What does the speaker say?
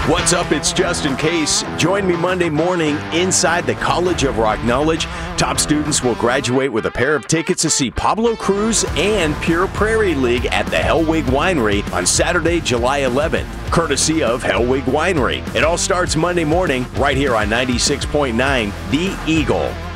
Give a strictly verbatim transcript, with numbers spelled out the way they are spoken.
What's up? It's Justin Case. Join me Monday morning inside the College of Rock Knowledge. Top students will graduate with a pair of tickets to see Pablo Cruz and Pure Prairie League at the Hellwig Winery on Saturday, July eleventh, courtesy of Hellwig Winery. It all starts Monday morning right here on ninety-six point nine The Eagle.